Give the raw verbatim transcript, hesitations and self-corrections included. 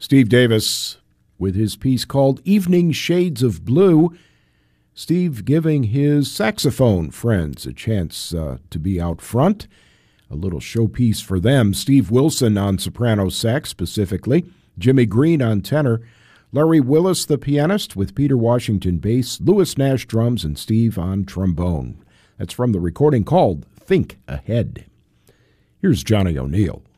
Steve Davis with his piece called Evening Shades of Blue. Steve giving his saxophone friends a chance uh, to be out front. A little showpiece for them. Steve Wilson on soprano sax specifically. Jimmy Green on tenor. Larry Willis, the pianist, with Peter Washington bass. Louis Nash drums, and Steve on trombone. That's from the recording called Think Ahead. Here's Johnny O'Neill.